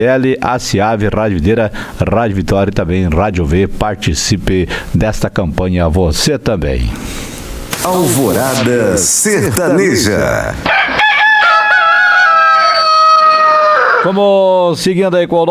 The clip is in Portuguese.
a Ciave, Rádio Videira, Rádio Vitória e também Rádio V. Participe desta campanha você também. Alvorada Sertaneja. Vamos seguindo aí com o